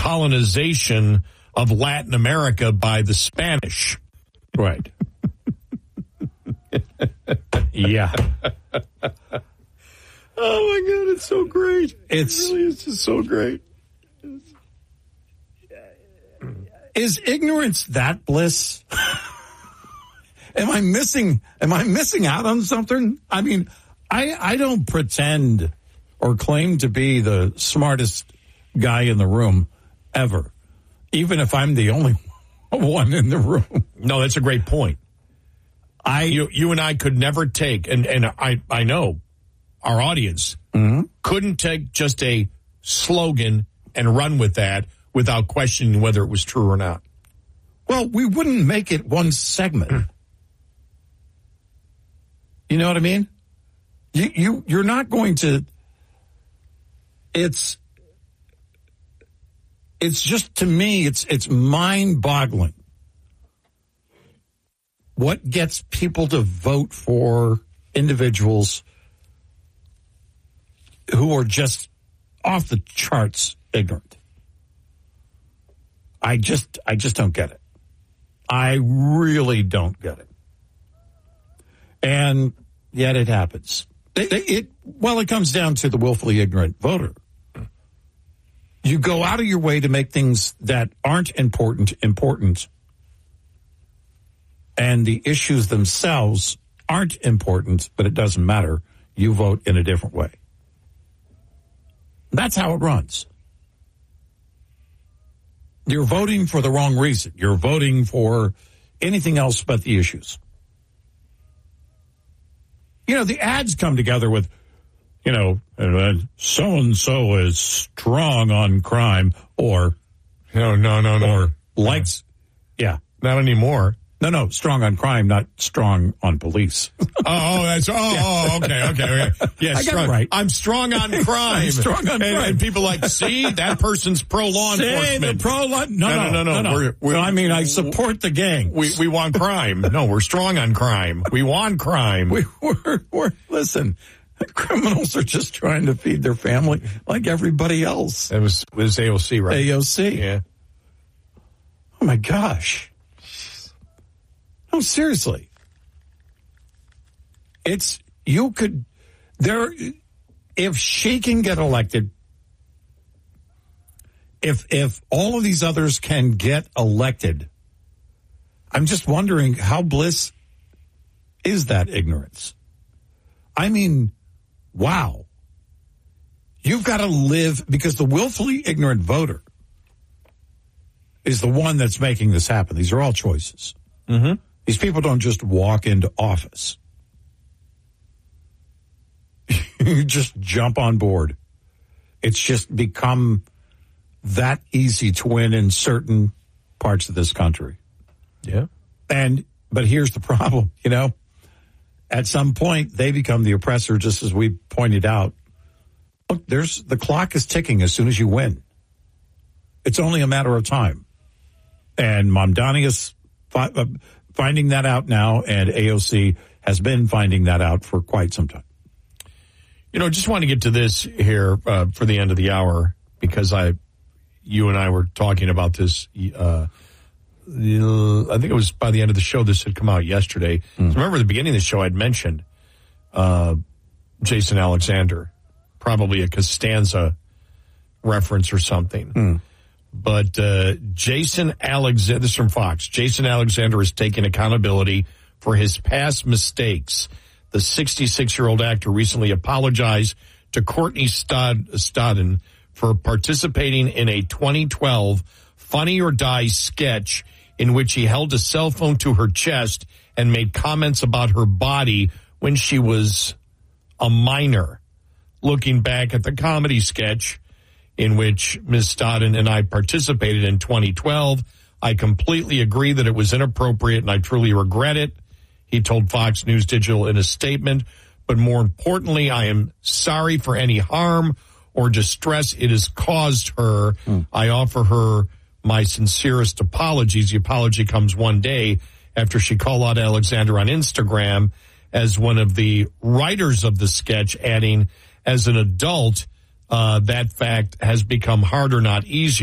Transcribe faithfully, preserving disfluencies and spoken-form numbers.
colonization of Latin America by the Spanish. Right. Yeah. Oh, my God, it's so great. It's, it really is just so great. Is ignorance that bliss? Am I missing, am I missing out on something? I mean, I, I don't pretend or claim to be the smartest guy in the room ever, even if I'm the only one in the room. No, that's a great point. I, you, you and I could never take, and, and I, I know our audience mm-hmm. couldn't take just a slogan and run with that without questioning whether it was true or not. Well, we wouldn't make it one segment. You know what I mean? You, you, you're not going to, it's, it's just, to me, it's, it's mind-boggling what gets people to vote for individuals who are just off the charts ignorant. I just, I just don't get it. I really don't get it. And yet it happens. It, it, well, it comes down to the willfully ignorant voter. You go out of your way to make things that aren't important, important. And the issues themselves aren't important, but it doesn't matter. You vote in a different way. That's how it runs. You're voting for the wrong reason. You're voting for anything else but the issues. You know, the ads come together with, you know, so-and-so is strong on crime, or... No, no, no, no. Or likes... Yeah. Not anymore. No, no, strong on crime, not strong on police. oh, oh, that's, oh, oh, okay, okay, okay. Yeah, I strong. got it right. I'm strong on crime. I'm strong on and, crime. And people like, see, that person's pro-law See, enforcement. the pro-law... No, no, no, no. no, no, no. We're, we're, no I mean, I support the gang. We we want crime. No, we're strong on crime. We want crime. We, we're, we're, listen, criminals are just trying to feed their family like everybody else. It was, it was A O C, right? A O C. Yeah. Oh, my gosh. No, seriously. It's, you could, there, if she can get elected, if, if all of these others can get elected, I'm just wondering how bliss is that ignorance? I mean, wow. You've got to live, because the willfully ignorant voter is the one that's making this happen. These are all choices. Mm-hmm. These people don't just walk into office. You just jump on board. It's just become that easy to win in certain parts of this country. Yeah. And, but here's the problem, you know, at some point they become the oppressor, just as we pointed out. Look, there's, the clock is ticking as soon as you win. It's only a matter of time. And Mamdani is fi- uh, finding that out now, and A O C has been finding that out for quite some time. You know, just want to get to this here uh, for the end of the hour, because I, you and I were talking about this. Uh, I think it was by the end of the show. This had come out yesterday. Mm. So remember, at the beginning of the show, I'd mentioned uh, Jason Alexander, probably a Costanza reference or something. Mm. But uh, Jason Alexander, this is from Fox, Jason Alexander is taking accountability for his past mistakes. The sixty-six-year-old actor recently apologized to Courtney Stod- Stodden for participating in a twenty twelve Funny or Die sketch in which he held a cell phone to her chest and made comments about her body when she was a minor. Looking back at the comedy sketch in which Miz Stodden and I participated in twenty twelve, I completely agree that it was inappropriate and I truly regret it, he told Fox News Digital in a statement. But more importantly, I am sorry for any harm or distress it has caused her. Mm. I offer her my sincerest apologies. The apology comes one day after she called out Alexander on Instagram as one of the writers of the sketch, adding, as an adult, uh, that fact has become harder, not easier.